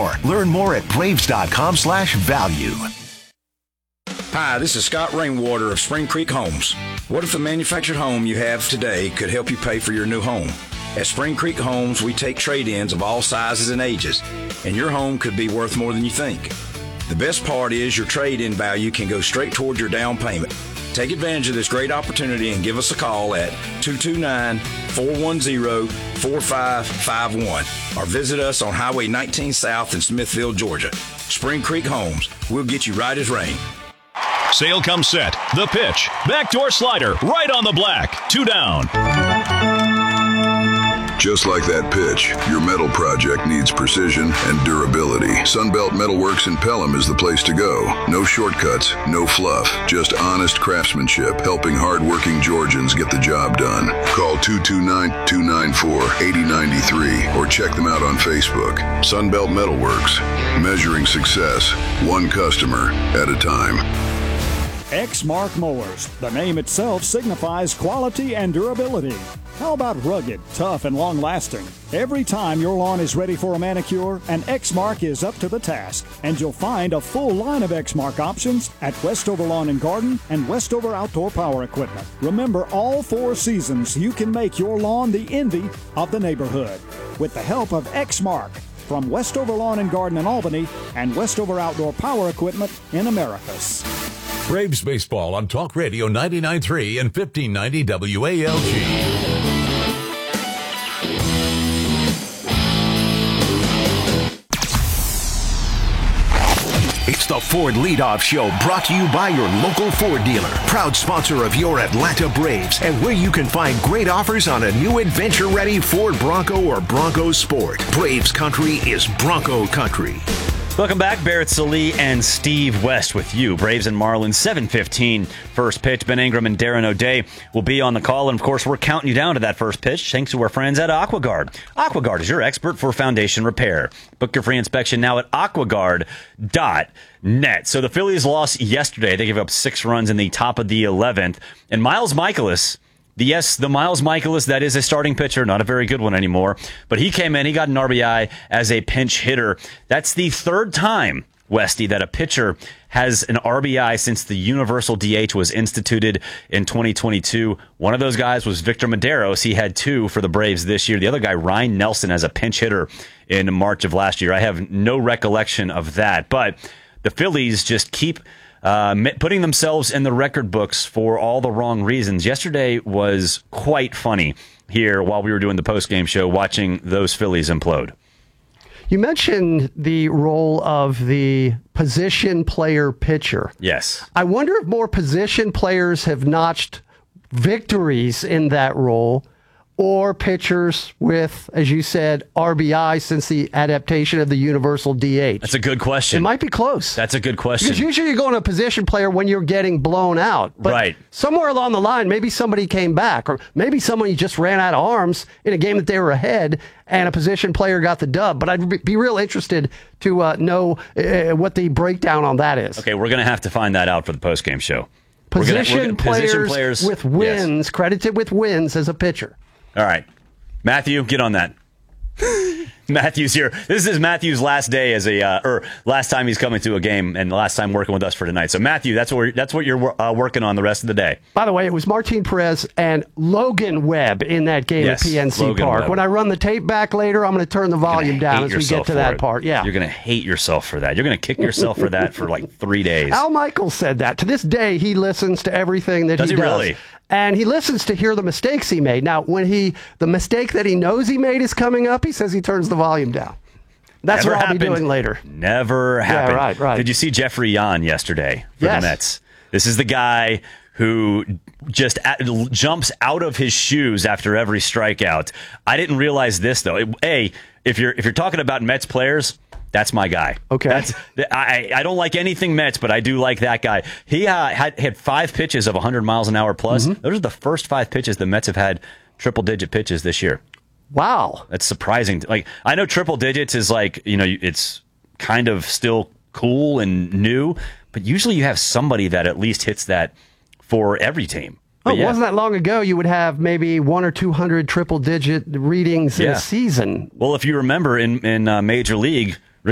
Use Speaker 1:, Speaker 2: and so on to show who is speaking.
Speaker 1: more. Learn more at braves.com/value.
Speaker 2: Hi, this is Scott Rainwater of Spring Creek Homes. What if the manufactured home you have today could help you pay for your new home? At Spring Creek Homes, we take trade-ins of all sizes and ages, and your home could be worth more than you think. The best part is your trade-in value can go straight toward your down payment. Take advantage of this great opportunity and give us a call at 229-410-4551 or visit us on Highway 19 South in Smithville, Georgia. Spring Creek Homes, we'll get you right as rain.
Speaker 3: Sale comes set. The pitch. Backdoor slider right on the black. 2 down.
Speaker 4: Just like that pitch, your metal project needs precision and durability. Sunbelt Metalworks in Pelham is the place to go. No shortcuts, no fluff, just honest craftsmanship, helping hardworking Georgians get the job done. Call 229-294-8093 or check them out on Facebook. Sunbelt Metalworks, measuring success, one customer at a time.
Speaker 5: Exmark Mowers. The name itself signifies quality and durability. How about rugged, tough, and long-lasting? Every time your lawn is ready for a manicure, an Exmark is up to the task. And you'll find a full line of Exmark options at Westover Lawn and Garden and Westover Outdoor Power Equipment. Remember, all 4 seasons, you can make your lawn the envy of the neighborhood with the help of Exmark from Westover Lawn and Garden in Albany and Westover Outdoor Power Equipment in Americus.
Speaker 6: Braves baseball on Talk Radio 99.3 and 1590 WALG.
Speaker 1: It's the Ford Leadoff Show, brought to you by your local Ford dealer, proud sponsor of your Atlanta Braves, and where you can find great offers on a new adventure-ready Ford Bronco or Bronco Sport. Braves country is Bronco country.
Speaker 7: Welcome back. Barrett Sallee and Steve West with you. Braves and Marlins, 7:15 first pitch. Ben Ingram and Darren O'Day will be on the call. And, of course, we're counting you down to that first pitch thanks to our friends at AquaGuard. AquaGuard is your expert for foundation repair. Book your free inspection now at aquaguard.net. So the Phillies lost yesterday. They gave up 6 runs in the top of the 11th. And Miles Mikolas, the Miles Mikolas that is a starting pitcher, not a very good one anymore, but he came in, he got an RBI as a pinch hitter. That's the 3rd time, Westy, that a pitcher has an RBI since the universal DH was instituted in 2022. One of those guys was Victor Medeiros. He had 2 for the Braves this year. The other guy, Ryan Nelson, as a pinch hitter in March of last year. I have no recollection of that, but the Phillies just keep putting themselves in the record books for all the wrong reasons. Yesterday was quite funny here while we were doing the postgame show, watching those Phillies implode.
Speaker 8: You mentioned the role of the position player pitcher.
Speaker 7: Yes.
Speaker 8: I wonder if more position players have notched victories in that role, or pitchers with, as you said, RBI since the adaptation of the universal DH?
Speaker 7: That's a good question.
Speaker 8: It might be close.
Speaker 7: That's a good question.
Speaker 8: Because usually you're going to a position player when you're getting blown out. But
Speaker 7: right.
Speaker 8: Somewhere along the line, maybe somebody came back, or maybe someone just ran out of arms in a game that they were ahead, and a position player got the dub. But I'd be real interested to know what the breakdown on that is.
Speaker 7: Okay, we're going to have to find that out for the postgame show.
Speaker 8: Position players with wins, yes. Credited with wins as a pitcher.
Speaker 7: All right. Matthew, get on that. Matthew's here. This is Matthew's last day as or last time he's coming to a game, and last time working with us for tonight. So Matthew, that's what you're working on the rest of the day.
Speaker 8: By the way, it was Martin Perez and Logan Webb in that game at PNC
Speaker 7: Logan
Speaker 8: Park.
Speaker 7: Webb.
Speaker 8: When I run the tape back later, I'm going to turn the volume down as we get to that part. Yeah,
Speaker 7: you're going to hate yourself for that. You're going to kick yourself for that for like 3 days.
Speaker 8: Al Michaels said that. To this day, he listens to everything that he does.
Speaker 7: Really?
Speaker 8: And he listens to hear the mistakes he made. Now, when the mistake that he knows he made is coming up, he says he turns the volume down. That's what I'll be doing later.
Speaker 7: Never happened.
Speaker 8: Yeah, right.
Speaker 7: Did you see Jeffrey Yan yesterday for the Mets? This is the guy who just jumps out of his shoes after every strikeout. I didn't realize this, though. If you're talking about Mets players, that's my guy.
Speaker 8: Okay.
Speaker 7: I don't like anything Mets, but I do like that guy. He had 5 pitches of 100 miles an hour plus. Mm-hmm. Those are the first 5 pitches the Mets have had triple-digit pitches this year.
Speaker 8: Wow.
Speaker 7: That's surprising. Like, I know triple digits is like, it's kind of still cool and new, but usually you have somebody that at least hits that for every team.
Speaker 8: It wasn't that long ago you would have maybe 100 or 200 triple-digit readings in a season.
Speaker 7: Well, if you remember in Major League,